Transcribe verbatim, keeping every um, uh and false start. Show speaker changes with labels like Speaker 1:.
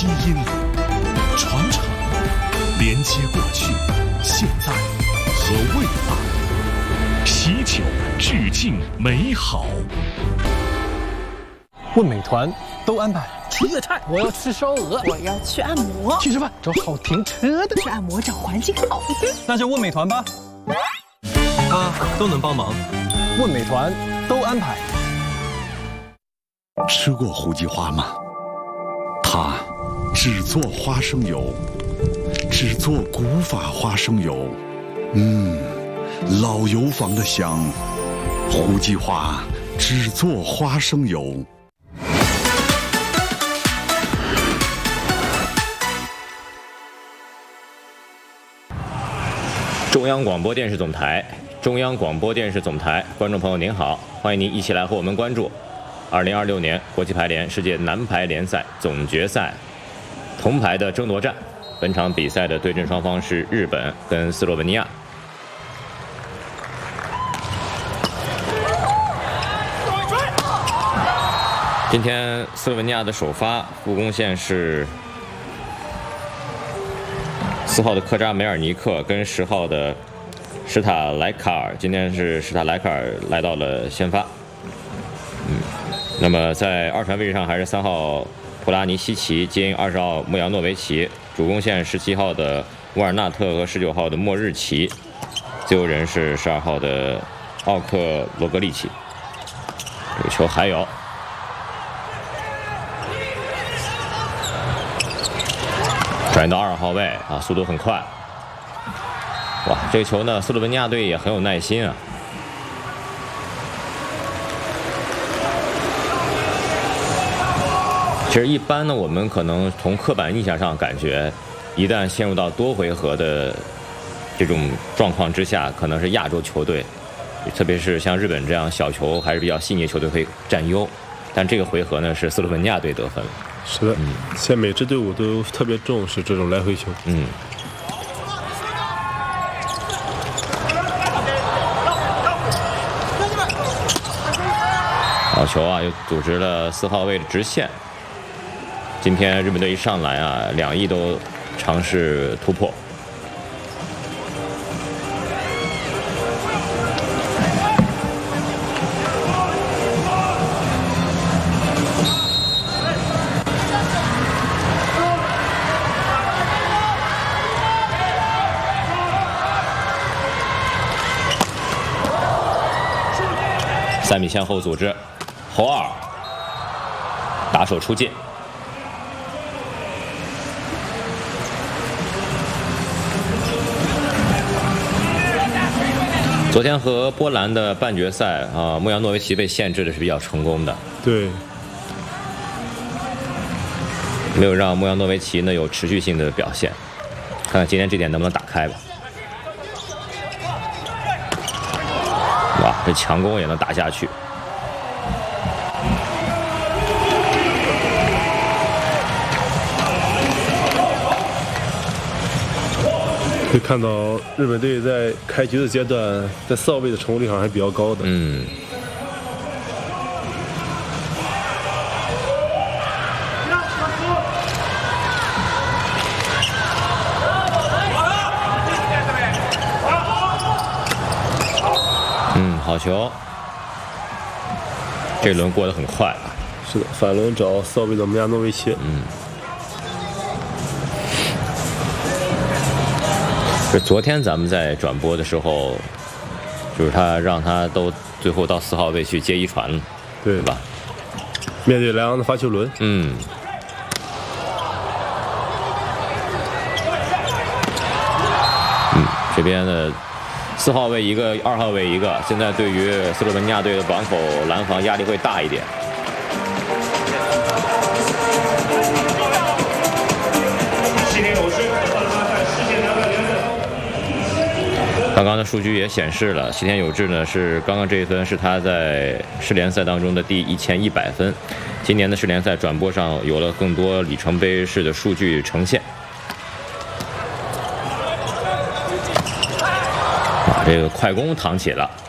Speaker 1: 基因，传承，连接过去、现在和未来。喜酒致敬美好。
Speaker 2: 问美团都安排。
Speaker 3: 吃粤菜，我要吃烧鹅，
Speaker 4: 我要去按摩，
Speaker 2: 去吃饭找好停车的，
Speaker 4: 去按摩找环境好的，
Speaker 2: 那就问美团吧。
Speaker 5: 他都能帮忙。
Speaker 2: 问美团都安排。
Speaker 1: 吃过胡记花吗？它只做花生油，只做古法花生油，嗯，老油坊的香。胡记花只做花生油。
Speaker 6: 中央广播电视总台，中央广播电视总台，观众朋友您好，欢迎您一起来和我们关注二零二六年国际排联世界男排联赛总决赛铜牌的争夺战。本场比赛的对阵双方是日本跟斯洛文尼亚。今天斯洛文尼亚的首发副攻线是四号的科扎梅尔尼克跟十号的施塔莱卡尔，今天是施塔莱卡尔来到了先发。嗯，那么在二传位置上还是三号普拉尼西奇接应二十号穆扬诺维奇，主攻线十七号的沃尔纳特和十九号的莫日奇，自由人是十二号的奥克罗格利奇。这个球还有。转到二号位啊，速度很快。哇，这个球呢，斯洛文尼亚队也很有耐心啊。其实一般呢，我们可能从刻板印象上感觉，一旦陷入到多回合的这种状况之下，可能是亚洲球队，特别是像日本这样小球还是比较细腻的球队会占优。但这个回合呢，是斯洛文尼亚队得分了。
Speaker 5: 是的，嗯，现在每支队伍都特别重视这种来回球。
Speaker 6: 嗯。好球啊！又组织了四号位的直线。今天日本队一上来啊，两翼都尝试突破。三米线后组织，侯二打手出界。昨天和波兰的半决赛啊，穆扬诺维奇被限制的是比较成功的。
Speaker 5: 对，
Speaker 6: 没有让穆扬诺维奇呢有持续性的表现，看看今天这点能不能打开吧。哇，这强攻也能打下去。
Speaker 5: 可以看到日本队在开局的阶段，在四号位的成功率上还比较高的。
Speaker 6: 嗯。嗯，好球！这轮过得很快啊。
Speaker 5: 是的，反轮找四号位的穆亚诺维奇。
Speaker 6: 嗯。是昨天咱们在转播的时候，就是他让他都最后到四号位去接一传了，
Speaker 5: 对
Speaker 6: 吧？
Speaker 5: 面对莱昂的发球轮。
Speaker 6: 嗯。嗯，这边的。四号位一个，二号位一个。现在对于斯洛文尼亚队的防守拦防压力会大一点。刚刚的数据也显示了，西田有志呢是刚刚这一分是他在世联赛当中的第一千一百分。今年的世联赛转播上有了更多里程碑式的数据呈现。这个快攻躺起了，